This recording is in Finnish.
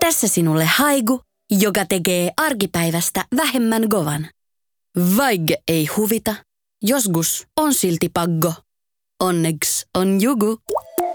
Tässä sinulle haigu, joka tekee arkipäivästä vähemmän govan. Vaigge ei huvita, joskus on silti paggo. Onneks on jugu.